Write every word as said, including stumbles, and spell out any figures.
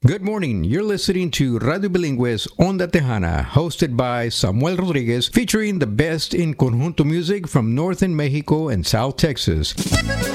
Good morning. You're listening to Radio Bilingües Onda Tejana, hosted by Samuel Rodriguez, featuring the best in conjunto music from Northern Mexico and South Texas.